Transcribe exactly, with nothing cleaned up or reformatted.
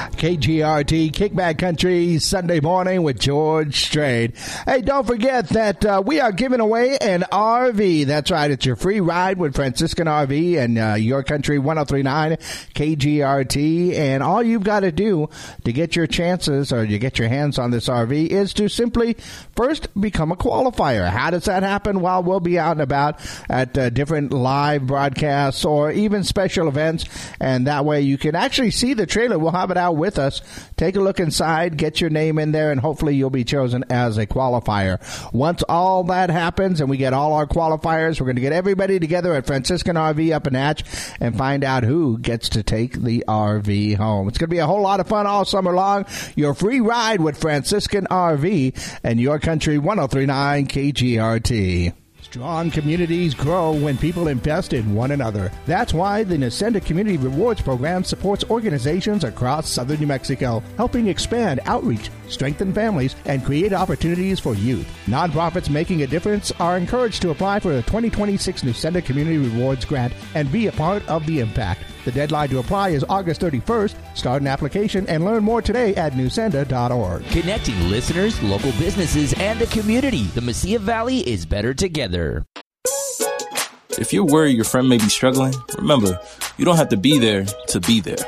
K G R T, Kickback Country, Sunday morning with George Strait. Hey, don't forget that uh, we are giving away an R V. That's right. It's your free ride with Franciscan R V and uh, Your Country one oh three point nine K G R T. And all you've got to do to get your chances or to get your hands on this R V is to simply first become a qualifier. How does that happen? Well, we'll be out and about at uh, different live broadcasts or even special events. And that way you can actually see the trailer. We'll have it out with us. Take a look inside, get your name in there, and hopefully you'll be chosen as a qualifier. Once all that happens and we get all our qualifiers, we're going to get everybody together at Franciscan R V up in Hatch and find out who gets to take the R V home. It's going to be a whole lot of fun all summer long. Your free ride with Franciscan R V and Your Country one oh three point nine K G R T. Strong communities grow when people invest in one another. That's why the Nacenda Community Rewards Program supports organizations across southern New Mexico, helping expand outreach, strengthen families, and create opportunities for youth. Nonprofits making a difference are encouraged to apply for the twenty twenty-six Nacenda Community Rewards Grant and be a part of the impact. The deadline to apply is August thirty-first. Start an application and learn more today at newsenda dot org. Connecting listeners, local businesses, and the community. The Mesilla Valley is better together. If you're worried your friend may be struggling, remember, you don't have to be there to be there.